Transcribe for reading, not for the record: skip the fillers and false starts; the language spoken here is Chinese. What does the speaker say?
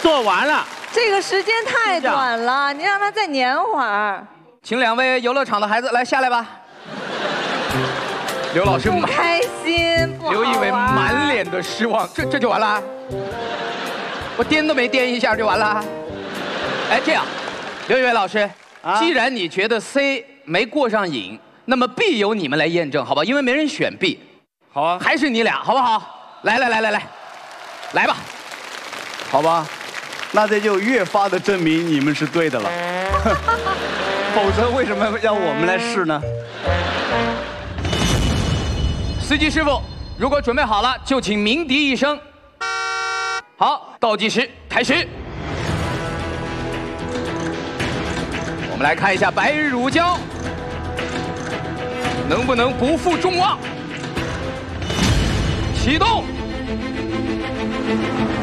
做完了。 这个时间太短了，你让他再粘会儿。 请2位游乐场的孩子来下来吧。刘老师不开心，不好玩。 刘仪伟满脸的失望，这就完了？我颠都没颠一下就完了？哎，这样，刘仪伟老师，既然你觉得 C 没过上瘾，那么 B 由你们来验证，好吧？因为没人选 B。 好啊， 还是你俩，好不好？来吧。 好吧，那这就越发的证明你们是对的了。否则为什么要我们来试呢？ 司机师傅，如果准备好了，就请鸣笛一声。好，倒计时开始。我们来看一下白日乳胶能不能不负众望。启动。